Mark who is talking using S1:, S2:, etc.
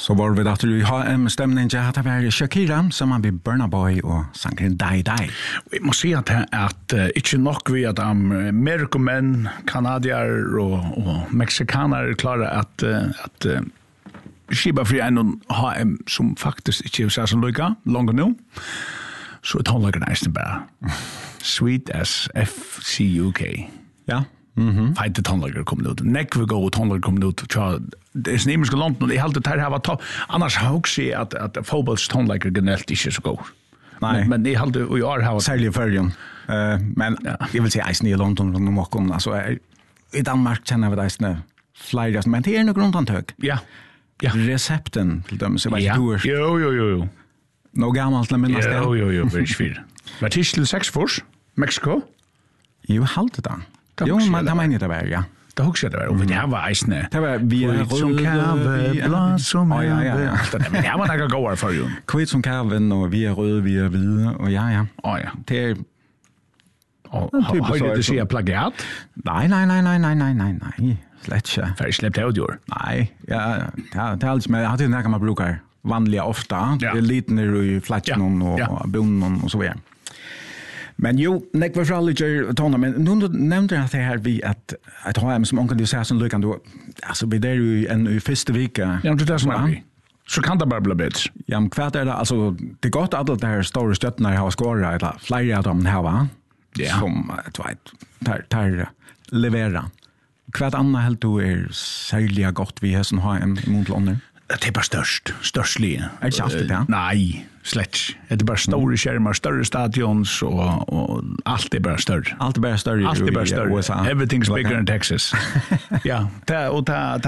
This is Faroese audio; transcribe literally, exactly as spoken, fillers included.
S1: Så var vi datter i H M-stämningen att det var Shakira som man blir Burna Boy och sangren Die Die.
S2: Vi må si at, at uh, ikke nok vi at amerikomenn, kanadier og, og meksikaner klarer at, uh, at uh, skiba fri en H M som faktisk ikke er så lykka, langt nå. Så er tonlager næsten bare sweet as F C U K.
S1: Ja. Mhm.
S2: Feite tonlager kom ut. Nekve gå tonlager kom ut. Det er snimiske land, og jeg halte det her var topp. Annars har jeg også at, at fotbolls tonlager generelt ikke så god.
S1: Nej.
S2: Men, men jeg halte og jeg har
S1: Særlig i Førjen. Uh, men ja. Jeg vil si eisen i London og noen. Altså, i Danmark kjenner jeg eisen flere, men det er noe undantag.
S2: Ja. Ja.
S1: Recepten til dem, så jeg vet
S2: Ja.
S1: ikke du er
S2: Jo, jo, jo, jo.
S1: noe gammelt til minnes det.
S2: Jo, jo, jo, det er ikke fire. Var det ikke til seks fors? Mexico?
S1: Jo, halte det.
S2: Det
S1: Jo,
S2: husker
S1: men
S2: jeg
S1: det
S2: det
S1: mener jeg det var, ja.
S2: Det husker jeg det var, og det her var eisende.
S1: Det var vi er
S2: Kvitt som kave, blad som
S1: Å, ja, ja, ja.
S2: heve. Men det her var noe gåere for jo.
S1: Kvitt som kaven, og vi er røde, vi er hvide, og ja, ja.
S2: Å ja.
S1: Det er...
S2: Og
S1: typisk
S2: har
S1: så er
S2: du
S1: det
S2: sier plagiat?
S1: Nei, nei, nei, nei, nei, nei, nei, nei, slett ikke.
S2: For jeg släppte ut gjør.
S1: Nei, ja, det er det er alt, men jeg har til det man brukar vanliga ofta.
S2: Ja.
S1: Det er liten i flatchen
S2: Ja,
S1: och
S2: ja.
S1: bonden och så vidare. Men jo, nek var fraliger tona, men nu nämnde jag att det här vi att att ha en som onkel du säger som lyckan då. Alltså vi där ju en i första vecka.
S2: Ja, det er det som
S1: Ja.
S2: er vi. Så kan det bare bli bedre.
S1: Ja, men kvart är det alltså det är gott att alla de här stora stötterna har skårat eller flera av dem här va.
S2: Ja.
S1: Som jag vet tar tar levera. Kvart andra helt då är särskilt gott vi har som har en mot London.
S2: Det er bare størst, størst lige.
S1: Er det ikke alltid det?
S2: Nei, slett ikke. Det er bare store skjermer, større stadions, og, og alt er bare større.
S1: Allt är bara större
S2: Alt er bare
S1: i
S2: større.
S1: U S A.
S2: Everything's bigger in Texas. Ja, det, og det,